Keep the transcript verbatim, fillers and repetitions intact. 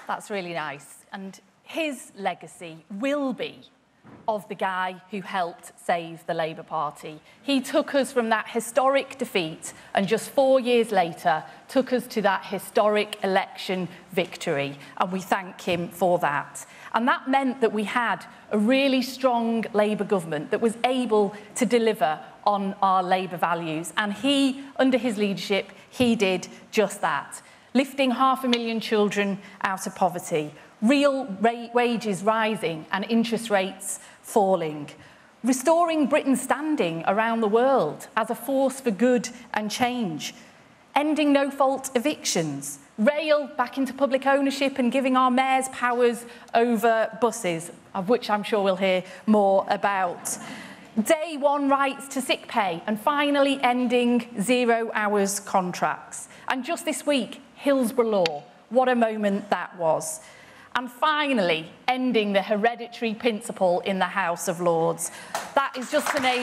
That's really nice. And his legacy will be of the guy who helped save the Labour Party. He took us from that historic defeat and just four years later took us to that historic election victory, and we thank him for that. And that meant that we had a really strong Labour government that was able to deliver on our Labour values, and he, under his leadership, he did just that, lifting half a million children out of poverty, real wages rising and interest rates falling, restoring Britain's standing around the world as a force for good and change, ending no-fault evictions, rail back into public ownership and giving our mayors powers over buses, of which I'm sure we'll hear more about, day one rights to sick pay, and finally ending zero hours contracts. And just this week, Hillsborough Law. What a moment that was. And finally, ending the hereditary principle in the House of Lords. That is just amazing.